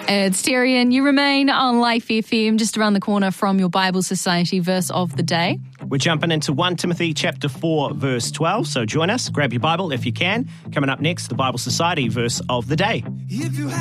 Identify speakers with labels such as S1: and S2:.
S1: It's Terry, and you remain on Life FM, just around the corner from your Bible Society verse of the day.
S2: We're jumping into 1 Timothy chapter 4, verse 12, so join us. Grab your Bible if you can. Coming up next, the Bible Society verse of the day.